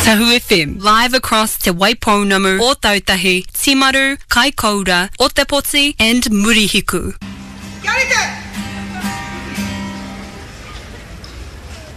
Tahu FM, live across Te Waipounamu, Ōtautahi, Timaru, Kaikoura, Otepoti and Murihiku.